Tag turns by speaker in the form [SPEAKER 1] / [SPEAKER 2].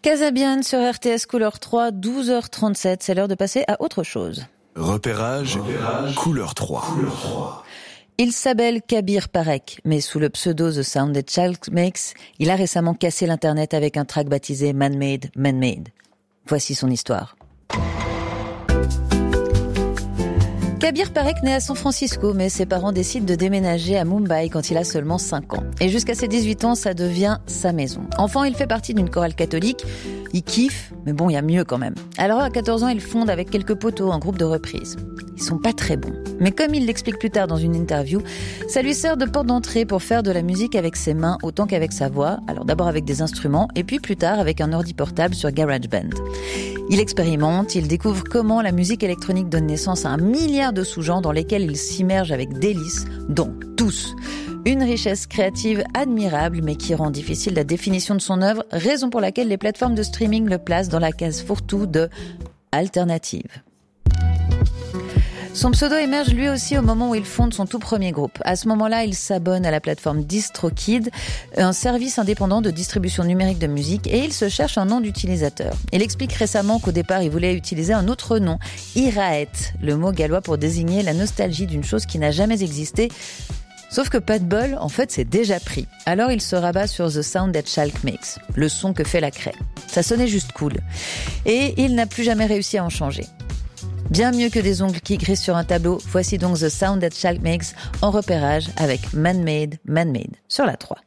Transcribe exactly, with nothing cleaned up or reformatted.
[SPEAKER 1] Kasabian sur R T S Couleur trois, douze heures trente-sept, c'est l'heure de passer à autre chose.
[SPEAKER 2] Repérage, Repérage Couleur trois. Couleur trois.
[SPEAKER 1] Il s'appelle Kabir Parek, mais sous le pseudo The Sound That Child Makes, il a récemment cassé l'internet avec un track baptisé Man-Made, Man-Made. Voici son histoire. Kabir Parek naît à San Francisco, mais ses parents décident de déménager à Mumbai quand il a seulement cinq ans. Et jusqu'à ses dix-huit ans, ça devient sa maison. Enfant, il fait partie d'une chorale catholique. Il kiffe, mais bon, il y a mieux quand même. Alors à quatorze ans, il fonde avec quelques potos un groupe de reprises. Ils sont pas très bons. Mais comme il l'explique plus tard dans une interview, ça lui sert de porte d'entrée pour faire de la musique avec ses mains autant qu'avec sa voix. Alors d'abord avec des instruments, et puis plus tard avec un ordi portable sur GarageBand. Il expérimente, il découvre comment la musique électronique donne naissance à un milliard de sous-genres dans lesquels il s'immerge avec délice, dont tous. Une richesse créative admirable, mais qui rend difficile la définition de son œuvre, raison pour laquelle les plateformes de streaming le placent dans la case fourre-tout de alternative. Son pseudo émerge lui aussi au moment où il fonde son tout premier groupe. À ce moment-là, il s'abonne à la plateforme DistroKid, un service indépendant de distribution numérique de musique, et il se cherche un nom d'utilisateur. Il explique récemment qu'au départ, il voulait utiliser un autre nom, Iraet, le mot gallois pour désigner la nostalgie d'une chose qui n'a jamais existé. Sauf que pas de bol, en fait, c'est déjà pris. Alors il se rabat sur The Sound That Chalk Makes, le son que fait la craie. Ça sonnait juste cool. Et il n'a plus jamais réussi à en changer. Bien mieux que des ongles qui grissent sur un tableau, voici donc The Sound That Chalk Makes en repérage avec Man-Made, Man-Made sur la trois.